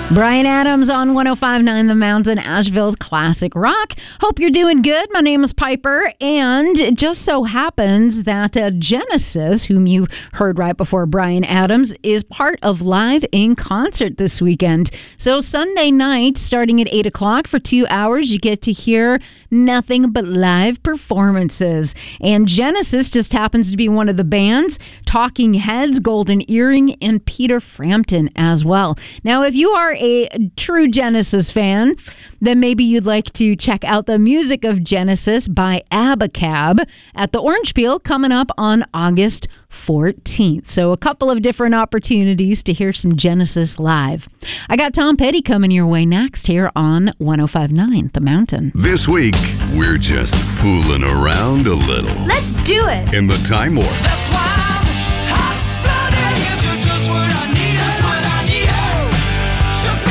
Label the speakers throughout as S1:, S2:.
S1: Bryan Adams on 105.9 The Mountain, Asheville's classic rock. Hope you're doing good. My name is Piper, and it just so happens that Genesis, whom you heard right before Bryan Adams, is part of Live in Concert this weekend. So Sunday night, starting at 8 o'clock for 2 hours, you get to hear nothing but live performances. And Genesis just happens to be one of the bands. Talking Heads, Golden Earring, and Peter Frampton as well. Now, if you are a true Genesis fan, then maybe you'd like to check out the music of Genesis by Abacab at the Orange Peel coming up on August 14th. So a couple of different opportunities to hear some Genesis live. I got Tom Petty coming your way next here on 105.9 The Mountain.
S2: This week, we're just fooling around a little.
S3: Let's do it!
S2: In the Time Warp.
S3: That's why I'm hot-blooded. Yes, you're just what I need. That's what I need. Shook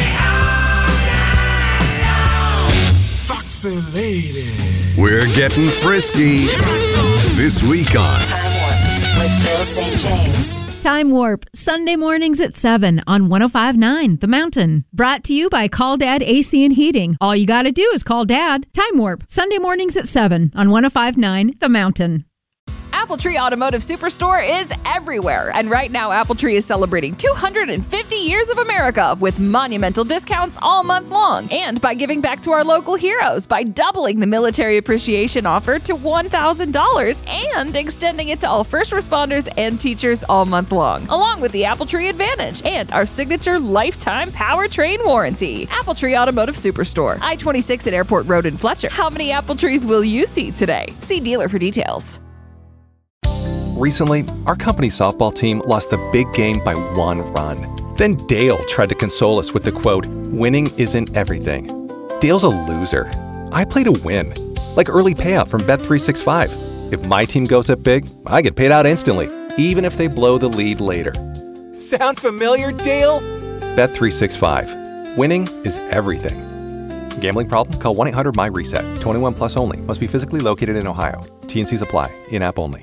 S3: me all night long.
S4: Foxy lady.
S2: We're getting frisky. This week on
S5: Time Warp with Bill St. James.
S1: Time Warp, Sunday mornings at 7 on 105.9 The Mountain. Brought to you by Call Dad AC and Heating. All you got to do is call Dad. Time Warp, Sunday mornings at 7 on 105.9 The Mountain.
S6: Appletree Automotive Superstore is everywhere. And right now, Appletree is celebrating 250 years of America with monumental discounts all month long. And by giving back to our local heroes by doubling the military appreciation offer to $1,000 and extending it to all first responders and teachers all month long, along with the Appletree Advantage and our signature lifetime powertrain warranty. Appletree Automotive Superstore, I-26 at Airport Road in Fletcher. How many Appletrees will you see today? See dealer for details.
S7: Recently, our company softball team lost the big game by 1 run. Then Dale tried to console us with the quote, "Winning isn't everything." Dale's a loser. I play to win, like early payout from Bet365. If my team goes up big, I get paid out instantly, even if they blow the lead later. Sound familiar, Dale? Bet365. Winning is everything. Gambling problem? Call 1-800-MY-RESET. 21 plus only. Must be physically located in Ohio. T&Cs apply. In-app only.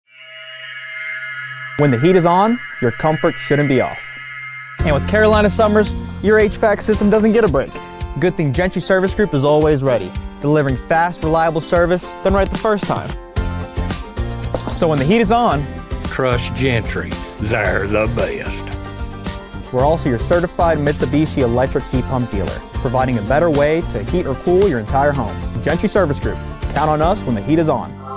S8: When the heat is on, your comfort shouldn't be off. And with Carolina summers, your HVAC system doesn't get a break. Good thing Gentry Service Group is always ready, delivering fast, reliable service done right the first time. So when the heat is on,
S9: trust Gentry. They're the best.
S8: We're also your certified Mitsubishi electric heat pump dealer, providing a better way to heat or cool your entire home. Gentry Service Group. Count on us when the heat is on.